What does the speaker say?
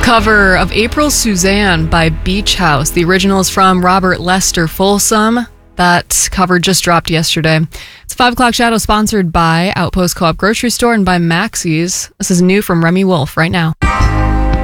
Cover of April Suzanne by Beach House. The original is from Robert Lester Folsom. That cover just dropped yesterday. It's 5 o'clock Shadow, sponsored by Outpost Co-op Grocery Store and by Maxie's. This is new from Remy Wolf right now.